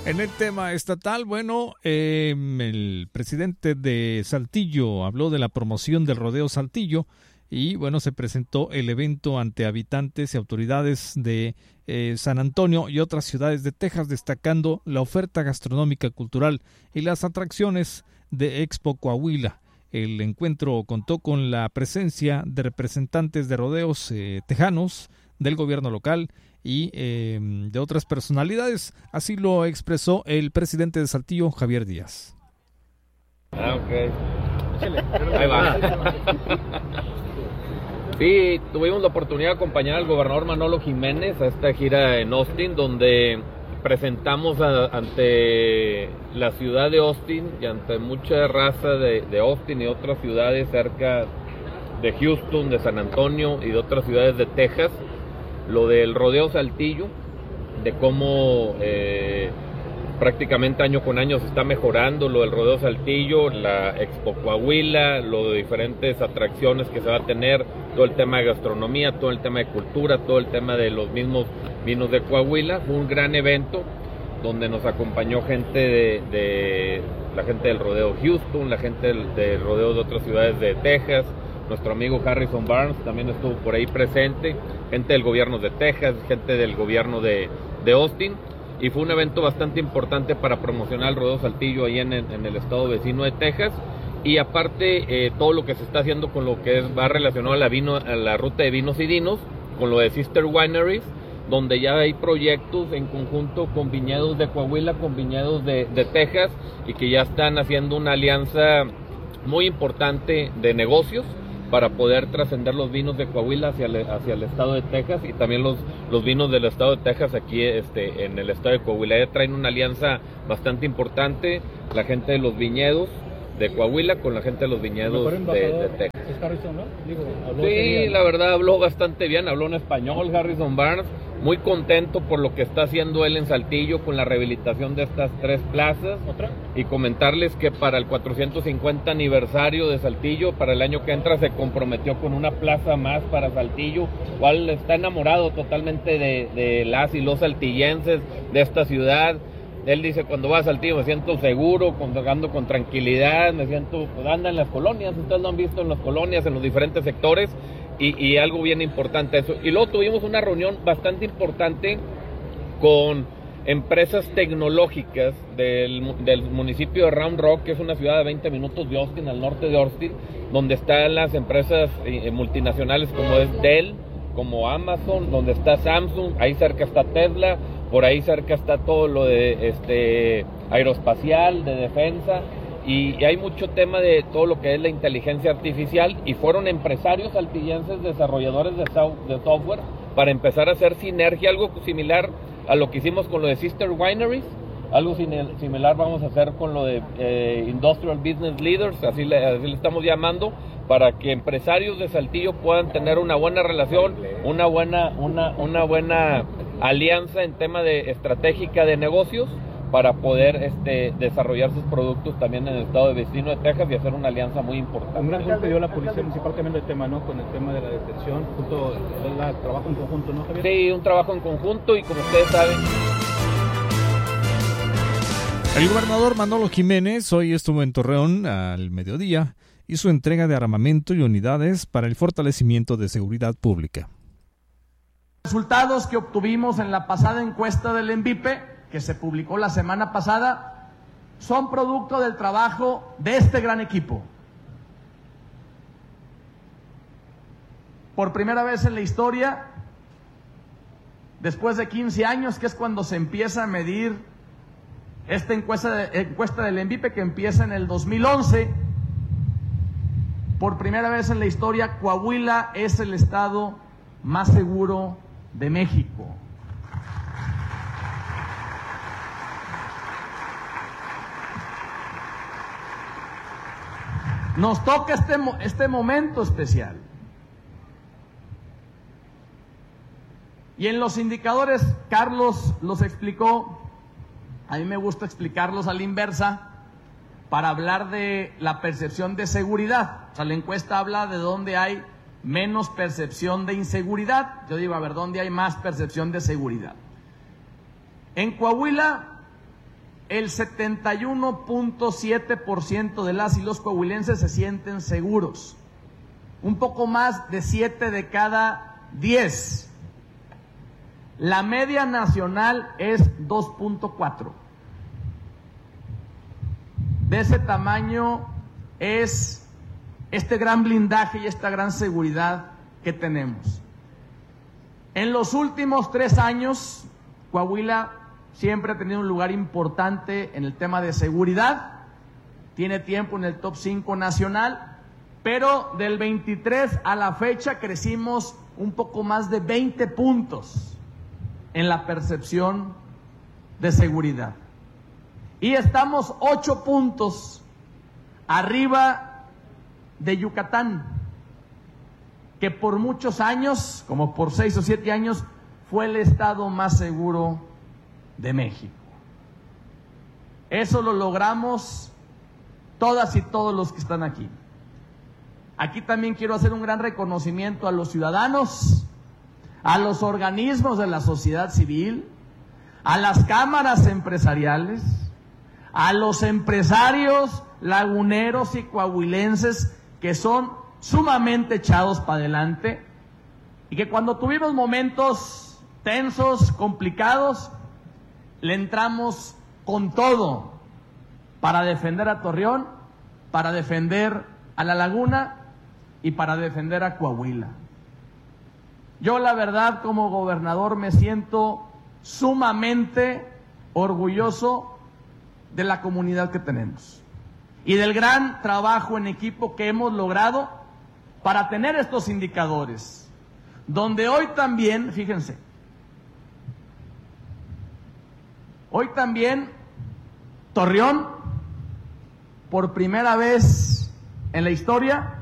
En el tema estatal, bueno, el presidente de Saltillo habló de la promoción del rodeo Saltillo y, bueno, se presentó el evento ante habitantes y autoridades de San Antonio y otras ciudades de Texas, destacando la oferta gastronómica, cultural y las atracciones de Expo Coahuila. El encuentro contó con la presencia de representantes de rodeos tejanos, del gobierno local y de otras personalidades. Así lo expresó el presidente de Saltillo, Javier Díaz. Ahí va. Sí, tuvimos la oportunidad de acompañar al gobernador Manolo Jiménez a esta gira en Austin, donde presentamos ante la ciudad de Austin y ante mucha raza de Austin y otras ciudades cerca de Houston, de San Antonio y de otras ciudades de Texas, lo del rodeo Saltillo, de cómo prácticamente año con año se está mejorando lo del rodeo Saltillo, la Expo Coahuila, lo de diferentes atracciones que se va a tener, todo el tema de gastronomía, todo el tema de cultura, todo el tema de los mismos vinos de Coahuila. Fue un gran evento donde nos acompañó gente de la gente del rodeo Houston, la gente del rodeo de otras ciudades de Texas. Nuestro amigo Harrison Barnes también estuvo por ahí presente, gente del gobierno de Texas, gente del gobierno de Austin, y fue un evento bastante importante para promocionar el rodeo Saltillo ahí en el estado vecino de Texas. Y aparte todo lo que se está haciendo con lo que va relacionado a la ruta de vinos y dinos, con lo de Sister Wineries, donde ya hay proyectos en conjunto con viñedos de Coahuila, con viñedos de Texas, y que ya están haciendo una alianza muy importante de negocios para poder trascender los vinos de Coahuila hacia el estado de Texas, y también los vinos del estado de Texas aquí en el estado de Coahuila. Ya traen una alianza bastante importante, la gente de los viñedos de Coahuila con la gente de los viñedos de Texas. Es Harrison, ¿no? Sí, la verdad habló bastante bien, habló en español Harrison Barnes, muy contento por lo que está haciendo él en Saltillo con la rehabilitación de estas 3 plazas. ¿Otra? Y comentarles que para el 450 aniversario de Saltillo, para el año que entra, se comprometió con una plaza más para Saltillo, cual está enamorado totalmente de las y los saltillenses, de esta ciudad. Él dice, cuando va a Saltillo me siento seguro, ando con tranquilidad, me siento, pues anda en las colonias, ustedes lo han visto en las colonias, en los diferentes sectores, y algo bien importante eso. Y luego tuvimos una reunión bastante importante con empresas tecnológicas del municipio de Round Rock, que es una ciudad de 20 minutos de Austin, al norte de Austin, donde están las empresas multinacionales como es Dell, como Amazon, donde está Samsung, ahí cerca está Tesla, por ahí cerca está todo lo de aeroespacial, de defensa, y hay mucho tema de todo lo que es la inteligencia artificial, y fueron empresarios saltillenses, desarrolladores de software, para empezar a hacer sinergia, algo similar a lo que hicimos con lo de Sister Wineries, algo similar vamos a hacer con lo de Industrial Business Leaders, así le estamos llamando, para que empresarios de Saltillo puedan tener una buena relación, una buena alianza en tema de estratégica de negocios, para poder desarrollar sus productos también en el estado de vecino de Texas y hacer una alianza muy importante. Un gran gol que dio la Policía Municipal cambiando de tema, ¿no? Con el tema de la detención, trabajo en conjunto, ¿no, Javier? Sí, un trabajo en conjunto, y como ustedes saben... El gobernador Manolo Jiménez hoy estuvo en Torreón al mediodía, hizo entrega de armamento y unidades para el fortalecimiento de seguridad pública. Resultados que obtuvimos en la pasada encuesta del ENVIPE, que se publicó la semana pasada, son producto del trabajo de este gran equipo. Por primera vez en la historia, después de 15 años, que es cuando se empieza a medir esta encuesta del ENVIPE, que empieza en el 2011, por primera vez en la historia, Coahuila es el estado más seguro de México. Nos toca este momento especial. Y en los indicadores, Carlos los explicó, a mí me gusta explicarlos a la inversa, para hablar de la percepción de seguridad. O sea, la encuesta habla de dónde hay menos percepción de inseguridad. Yo digo, a ver, ¿dónde hay más percepción de seguridad? En Coahuila, el 71.7% de las y los coahuilenses se sienten seguros. Un poco más de 7 de cada 10. La media nacional es 2.4. De ese tamaño es este gran blindaje y esta gran seguridad que tenemos. En los últimos 3 años, Coahuila siempre ha tenido un lugar importante en el tema de seguridad. Tiene tiempo en el top 5 nacional, pero del 23 a la fecha crecimos un poco más de 20 puntos en la percepción de seguridad. Y estamos 8 puntos arriba de Yucatán, que por muchos años, como por 6 o 7 años, fue el estado más seguro de México. Eso lo logramos todas y todos los que están aquí. Aquí también quiero hacer un gran reconocimiento a los ciudadanos, a los organismos de la sociedad civil, a las cámaras empresariales, a los empresarios laguneros y coahuilenses que son sumamente echados para adelante y que cuando tuvimos momentos tensos, complicados, le entramos con todo para defender a Torreón, para defender a La Laguna y para defender a Coahuila. Yo la verdad como gobernador me siento sumamente orgulloso de la comunidad que tenemos y del gran trabajo en equipo que hemos logrado para tener estos indicadores, donde hoy también, fíjense, hoy también Torreón, por primera vez en la historia,